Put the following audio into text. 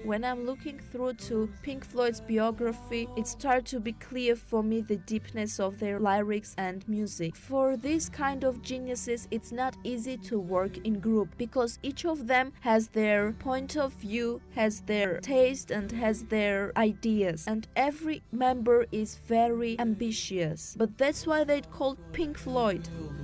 When I'm looking through to Pink Floyd's biography, it starts to be clear for me the deepness of their lyrics and music. For these kind of geniuses, it's not easy to work in group because each of them has their point of view, has their taste, and has their ideas, and every member is very ambitious. But that's why they're called Pink Floyd.